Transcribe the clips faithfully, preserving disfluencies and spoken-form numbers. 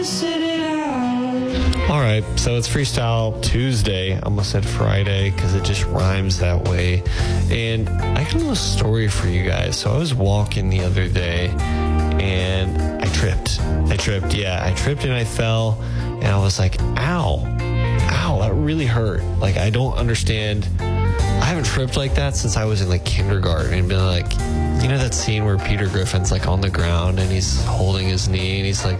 All right, so it's Freestyle Tuesday. I almost said Friday because it just rhymes that way. And I got a little story for you guys. So I was walking the other day and I tripped. I tripped, yeah. I tripped and I fell and I was like, ow, ow, that really hurt. Like, I don't understand. I haven't tripped like that since I was in like kindergarten and been like, you know that scene where Peter Griffin's like on the ground and he's holding his knee and he's like,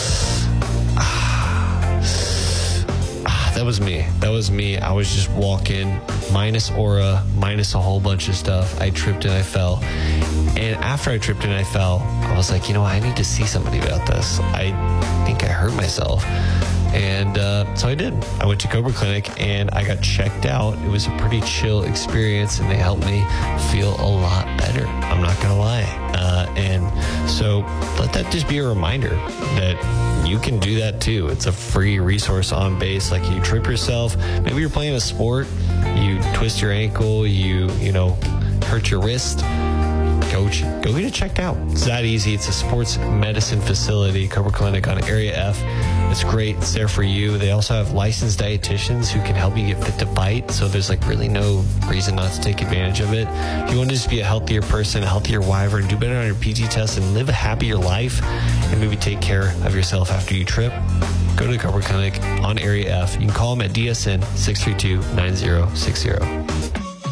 that was me. That was me. I was just walking, minus aura, minus a whole bunch of stuff. I tripped and I fell. And after I tripped and I fell, I was like, you know, I need to see somebody about this. I think I hurt myself. And uh, so I did. I went to Cobra Clinic and I got checked out. It was a pretty chill experience and they helped me feel a lot better. I'm not going to lie. Uh, and so let that just be a reminder that you can do that too. It's a free resource on Base. Like, you trip yourself, maybe you're playing a sport, you twist your ankle, you, you know, hurt your wrist. Go, go get it checked out. It's that easy. It's a sports medicine facility, Cobra Clinic on Area F. It's great. It's there for you. They also have licensed dietitians who can help you get fit to fight. So there's like really no reason not to take advantage of it. If you want to just be a healthier person, a healthier wyvern, do better on your P T test and live a happier life and maybe take care of yourself after you trip, go to the Cobra Clinic on Area F. You can call them at D S N six three two, nine zero six zero.